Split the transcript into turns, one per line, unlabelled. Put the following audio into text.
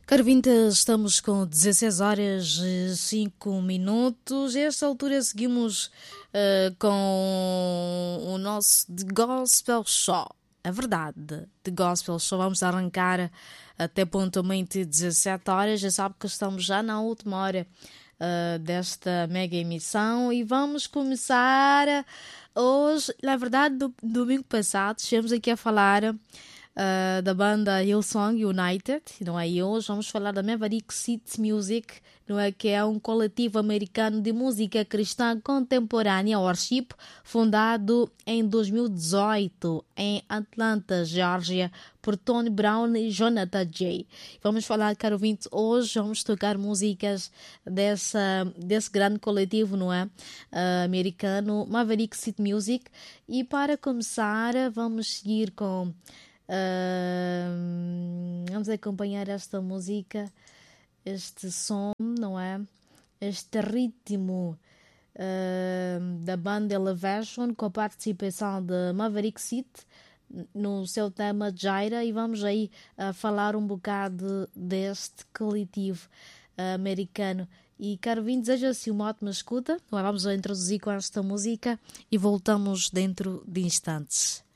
Caro vinte, estamos com 16 horas e 5 minutos. A esta altura seguimos com o nosso The Gospel Show. É verdade, The Gospel Show. Vamos arrancar até pontualmente 17 horas. Já sabe que estamos já na última hora desta mega emissão e vamos começar hoje. Na verdade, domingo passado, estivemos aqui a falar da banda Hillsong United, não é? E hoje vamos falar da Maverick City Music, não é? Que é um coletivo americano de música cristã contemporânea, worship, fundado em 2018 em Atlanta, Geórgia, por Tony Brown e Jonathan Jay. Vamos falar, caro ouvinte, hoje vamos tocar músicas desse grande coletivo, não é? Americano, Maverick City Music. E para começar, vamos seguir com vamos acompanhar esta música, este som, não é? Este ritmo da banda Elevation, com a participação de Maverick City no seu tema Jaira, e vamos aí falar um bocado deste coletivo americano. E caro vinte, deseja-se uma ótima escuta. Vamos a introduzir com esta música e voltamos dentro de instantes.